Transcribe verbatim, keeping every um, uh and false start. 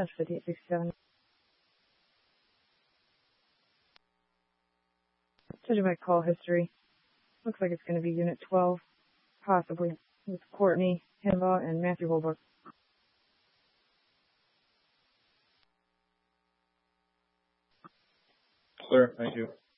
Center fifty-eight sixty-seven. Judging by call history, looks like it's going to be Unit twelve, possibly, with Courtney Himbaugh and Matthew Holbrook. Clear, thank you.